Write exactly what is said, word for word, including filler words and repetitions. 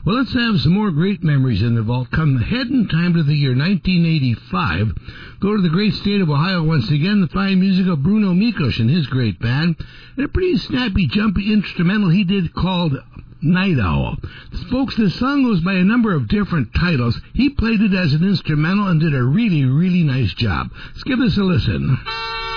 Well, let's have some more great memories in the vault. Come ahead in time to the year nineteen eighty-five. Go to the great state of Ohio once again. The fine music of Bruno Mikosh and his great band. And a pretty snappy, jumpy instrumental he did called Night Owl. Folks, this song goes by a number of different titles. He played it as an instrumental and did a really, really nice job. Let's give this a listen.